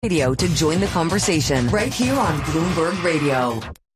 Radio to join the conversation right here on Bloomberg Radio.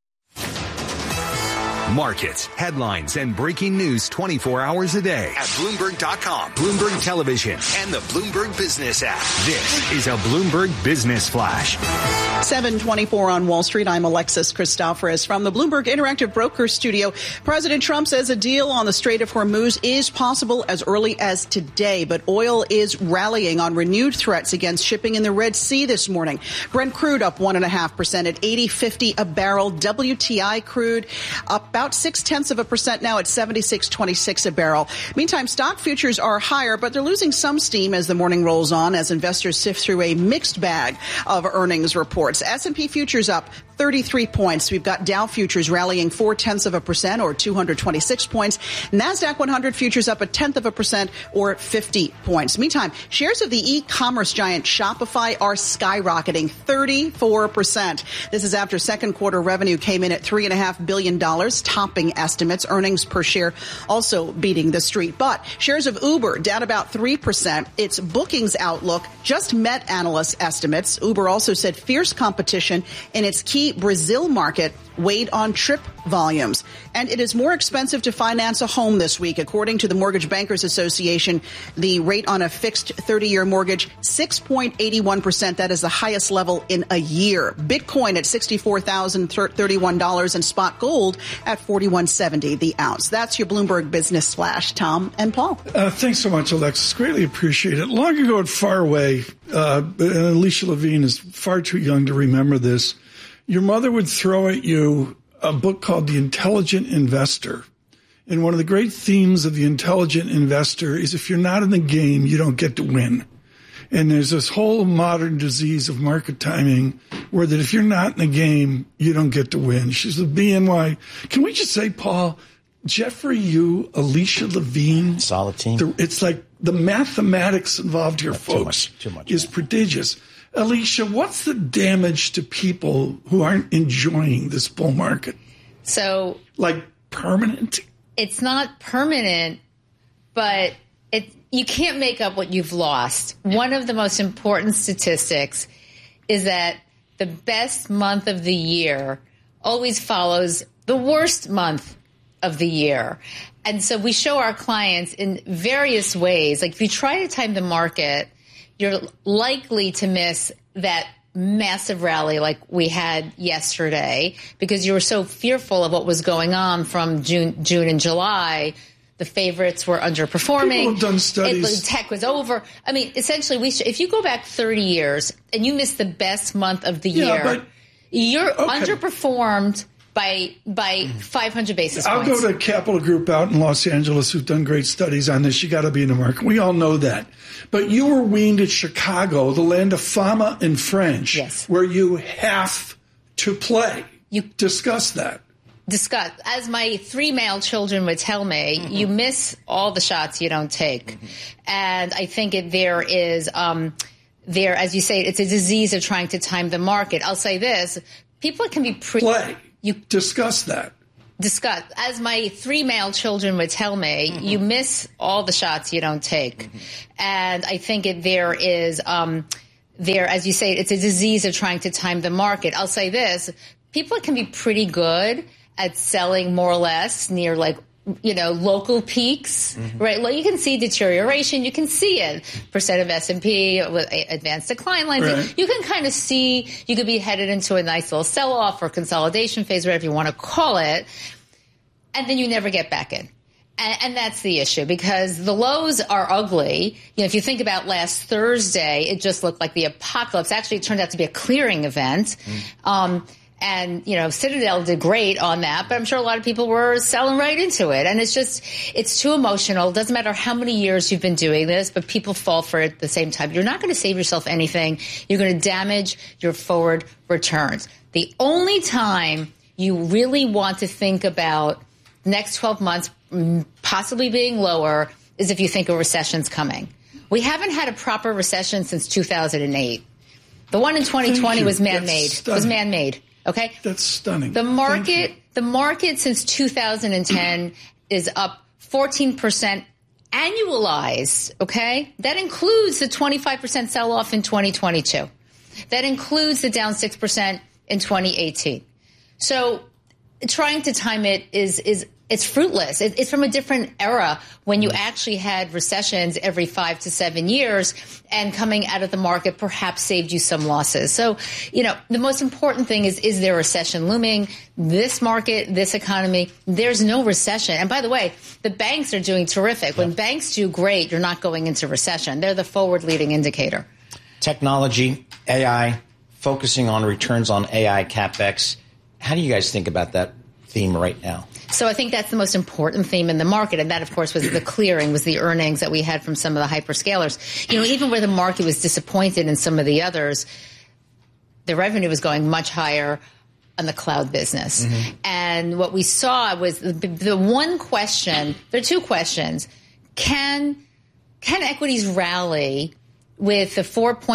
Markets, headlines, and breaking news 24 hours a day at Bloomberg.com, Bloomberg Television, and the Bloomberg Business app. This is a Bloomberg Business Flash. 7:24 on Wall Street. I'm Alexis Christoforous from the Bloomberg Interactive Broker Studio. President Trump says a deal on the Strait of Hormuz is possible as early as today, but oil is rallying on renewed threats against shipping in the Red Sea this morning. Brent crude up 1.5% at $80.50 a barrel. WTI crude up about 0.6% now at $76.26 a barrel. Meantime, stock futures are higher, but they're losing some steam as the morning rolls on as investors sift through a mixed bag of earnings reports. S&P futures up 33 points. We've got Dow futures rallying 0.4% or 226 points. NASDAQ 100 futures up 0.1% or 50 points. Meantime, shares of the e-commerce giant Shopify are skyrocketing 34%. This is after second quarter revenue came in at $3.5 billion, topping estimates. Earnings per share also beating the street. But shares of Uber down about 3%. Its bookings outlook just met analyst estimates. Uber also said fierce competition in its key Brazil market weighed on trip volumes. And it is more expensive to finance a home this week. According to the Mortgage Bankers Association, the rate on a fixed 30-year mortgage, 6.81%. That is the highest level in a year. Bitcoin at $64,031 and spot gold at $41.70 the ounce. That's your Bloomberg Business Flash. Tom and Paul. Thanks so much, Alexis. Greatly appreciate it. Long ago and far away, Alicia Levine is far too young to remember this. Your mother would throw at you a book called The Intelligent Investor. And one of the great themes of The Intelligent Investor is if you're not in the game, you don't get to win. And there's this whole modern disease of market timing where that if you're not in the game, you don't get to win. She's the BNY. Can we just say, Paul, Jeffrey Yu, Alicia Levine. Solid team. It's like the mathematics involved here, folks, too much, is prodigious. Alicia, what's the damage to people who aren't enjoying this bull market? So, like permanent? It's not permanent, but you can't make up what you've lost. One of the most important statistics is that the best month of the year always follows the worst month of the year. And so we show our clients in various ways. Like if you try to time the market, you're likely to miss that massive rally like we had yesterday because you were so fearful of what was going on from June and July. The favorites were underperforming. People have done studies. Tech was over. I mean, essentially, if you go back 30 years and you miss the best month of the year, you're underperformed by 500 basis points. I'll go to Capital Group out in Los Angeles who've done great studies on this. You got to be in the market. We all know that. But you were weaned at Chicago, the land of fama and French, yes, where you have to play. You discuss that. Discuss. As my 3 male children would tell me, you miss all the shots you don't take. And I think there is, as you say, it's a disease of trying to time the market. I'll say this. People can be play. You discuss that. Discuss. As my 3 male children would tell me, you miss all the shots you don't take. And I think there is, as you say, it's a disease of trying to time the market. I'll say this. People can be pretty good at selling more or less near local peaks, right? Well, you can see deterioration. You can see it. Percent of S&P with advanced decline lines. Right. You can kind of see you could be headed into a nice little sell-off or consolidation phase, whatever you want to call it. And then you never get back in. And that's the issue because the lows are ugly. You know, if you think about last Thursday, it just looked like the apocalypse. Actually, it turned out to be a clearing event. And, Citadel did great on that, but I'm sure a lot of people were selling right into it. And it's too emotional. It doesn't matter how many years you've been doing this, but people fall for it at the same time. You're not going to save yourself anything. You're going to damage your forward returns. The only time you really want to think about next 12 months possibly being lower is if you think a recession's coming. We haven't had a proper recession since 2008. The one in 2020 was man-made. Okay, that's stunning. The market since 2010 is up 14% annualized. Okay, that includes the 25% sell-off in 2022. That includes the down 6% in 2018. So trying to time it it's fruitless. It's from a different era when you actually had recessions every 5 to 7 years, and coming out of the market perhaps saved you some losses. So, the most important thing is there a recession looming? This market, this economy, there's no recession. And by the way, the banks are doing terrific. When banks do great, you're not going into recession. They're the forward-leading indicator. Technology, AI, focusing on returns on AI CapEx. How do you guys think about that theme right now? So I think that's the most important theme in the market. And that, of course, was the clearing, was the earnings that we had from some of the hyperscalers. Even where the market was disappointed in some of the others, the revenue was going much higher on the cloud business. Mm-hmm. And what we saw was the one question, there are two questions. Can equities rally with the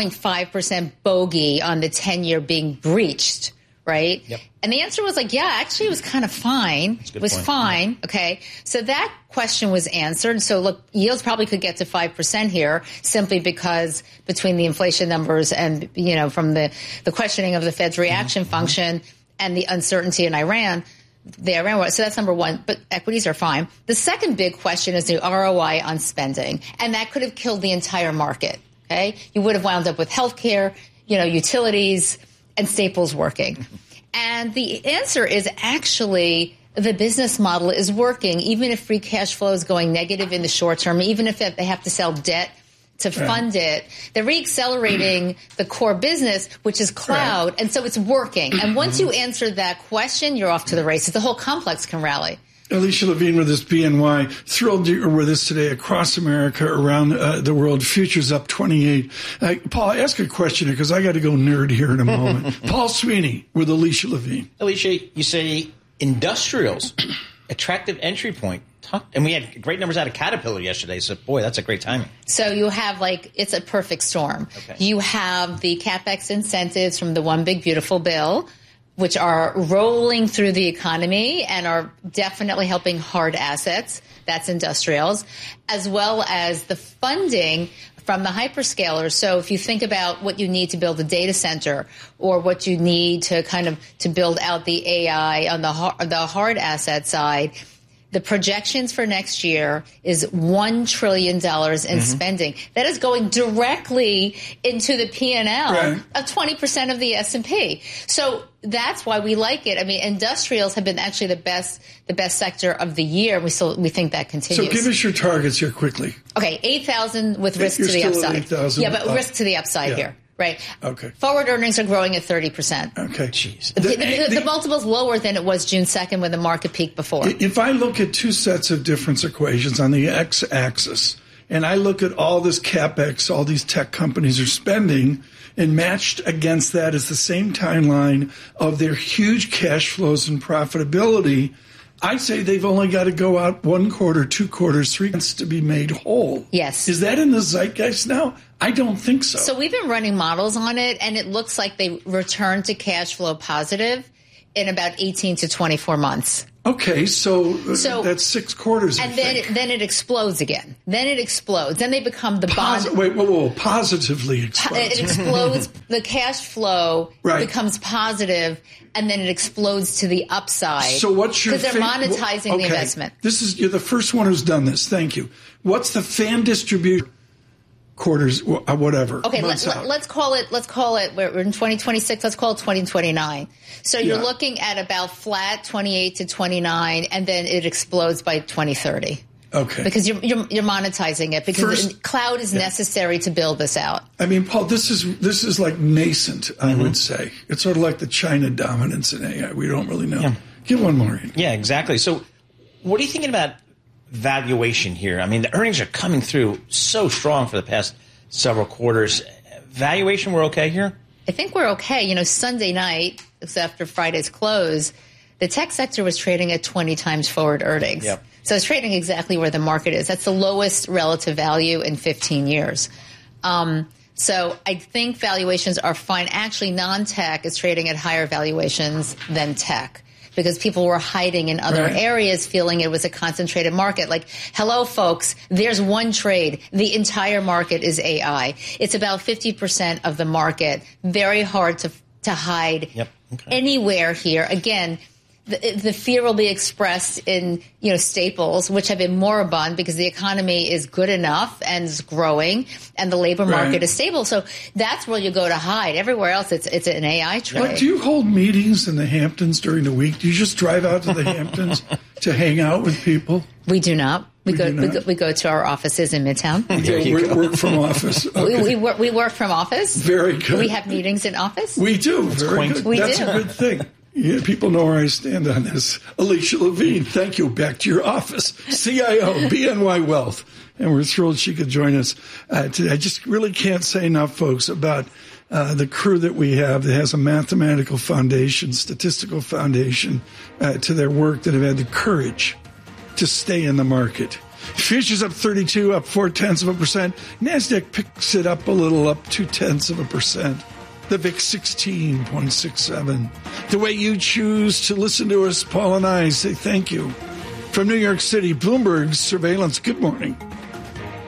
4.5% bogey on the 10-year being breached? Right? Yep. And the answer was actually it was kind of fine. It was fine. Okay. So that question was answered. So look, yields probably could get to 5% here simply because between the inflation numbers and, from the questioning of the Fed's reaction function and the uncertainty in Iran, the Iran war. So that's number one. But equities are fine. The second big question is the ROI on spending. And that could have killed the entire market. Okay. You would have wound up with healthcare, utilities, and staples working. And the answer is actually the business model is working, even if free cash flow is going negative in the short term, even if they have to sell debt to fund it. They're reaccelerating the core business, which is cloud, and so it's working. And once you answer that question, you're off to the races. The whole complex can rally. Alicia Levine with this BNY. Thrilled you're with us today across America, around the world. Futures up 28. Paul, ask a question here because I got to go nerd here in a moment. Paul Sweeney with Alicia Levine. Alicia, you say industrials, attractive entry point. And we had great numbers out of Caterpillar yesterday. So, boy, that's a great timing. So you have it's a perfect storm. Okay. You have the CapEx incentives from the One Big Beautiful Bill, which are rolling through the economy and are definitely helping hard assets. That's industrials, as well as the funding from the hyperscalers. So if you think about what you need to build a data center or what you need to to build out the AI on the hard asset side, the projections for next year is $1 trillion in spending. That is going directly into the P&L of 20% of the S&P. So that's why we like it. I mean, industrials have been actually the best sector of the year. We think that continues. So give us your targets here quickly. Okay, 8,000 with risk to the upside. Yeah, but risk to the upside here. Right. Okay. Forward earnings are growing at 30%. Okay. Jeez. The multiple's lower than it was June 2nd when the market peaked before. If I look at two sets of difference equations on the x-axis, and I look at all this CapEx, all these tech companies are spending, and matched against that is the same timeline of their huge cash flows and profitability, I say they've only got to go out 1 quarter, 2 quarters, 3 months to be made whole. Yes. Is that in the zeitgeist now? I don't think so. So we've been running models on it, and it looks like they return to cash flow positive in about 18 to 24 months. Okay, so that's 6 quarters. And then it explodes again. Then it explodes. Then they become the bond. Whoa, positively explodes. It explodes. The cash flow becomes positive, and then it explodes to the upside. So what's your? Because they're monetizing the investment. You're the first one who's done this. Thank you. What's the fan distribution? Quarters, whatever. Okay, let's call it. We're in 2026. Let's call it 2029. So you're looking at about flat 28 to 29, and then it explodes by 2030. Okay, because you're monetizing it because cloud is necessary to build this out. I mean, Paul, this is like nascent. I would say it's sort of like the China dominance in AI. We don't really know. Yeah. Give one more. Yeah, exactly. So, what are you thinking about valuation here? I mean, the earnings are coming through so strong for the past several quarters. Valuation, we're okay here? I think we're okay. Sunday night, after Friday's close, the tech sector was trading at 20 times forward earnings. Yep. So it's trading exactly where the market is. That's the lowest relative value in 15 years. So I think valuations are fine. Actually, non-tech is trading at higher valuations than tech. because people were hiding in other areas, feeling it was a concentrated market. Like, hello, folks, there's one trade. The entire market is AI. It's about 50% of the market. Very hard to hide anywhere here. Again, the fear will be expressed in, staples, which have been moribund because the economy is good enough and is growing and the labor market is stable. So that's where you go to hide. Everywhere else, it's an AI trade. But do you hold meetings in the Hamptons during the week? Do you just drive out to the Hamptons to hang out with people? We do not. We go to our offices in Midtown. We work from office. Okay. We work from office. Very good. We have meetings in office. We do. Very good. That's a good thing. Yeah, people know where I stand on this. Alicia Levine, thank you. Back to your office. CIO, BNY Wealth. And we're thrilled she could join us today. I just really can't say enough, folks, about the crew that we have that has a mathematical foundation, statistical foundation to their work, that have had the courage to stay in the market. Futures up 32, up 0.4%. NASDAQ picks it up a little, up 0.2%. The VIX 16.67. The way you choose to listen to us, Paul and I say thank you. From New York City, Bloomberg Surveillance, good morning.